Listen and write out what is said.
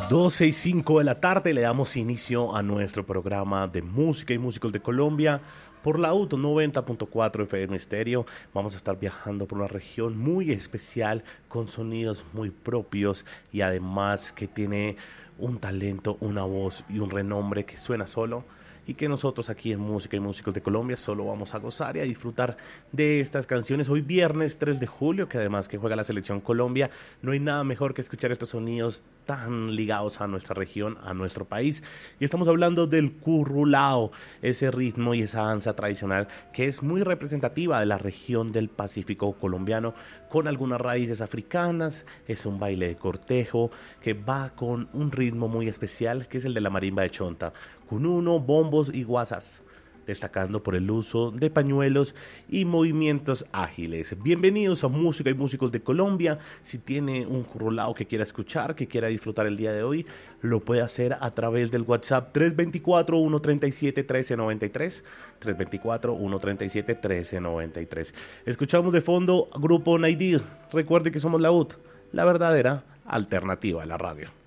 12:05 de la tarde le damos inicio a nuestro programa de música y músicos de Colombia por la UT 90.4 FM Estéreo. Vamos a estar viajando por una región muy especial con sonidos muy propios y además que tiene un talento, una voz y un renombre que suena solo y que nosotros aquí en Música y Músicos de Colombia solo vamos a gozar y a disfrutar de estas canciones. Hoy viernes 3 de julio, que además que juega la Selección Colombia, no hay nada mejor que escuchar estos sonidos tan ligados a nuestra región, a nuestro país. Y estamos hablando del currulao, ese ritmo y esa danza tradicional que es muy representativa de la región del Pacífico colombiano, con algunas raíces africanas. Es un baile de cortejo que va con un ritmo muy especial, que es el de la marimba de Chonta, con bombos y guasas, destacando por el uso de pañuelos y movimientos ágiles. Bienvenidos a Música y Músicos de Colombia. Si tiene un currulao que quiera escuchar, que quiera disfrutar el día de hoy, lo puede hacer a través del WhatsApp 324-137-1393, 324-137-1393. Escuchamos de fondo Grupo Naidir. Recuerde que somos la UT, la verdadera alternativa a la radio.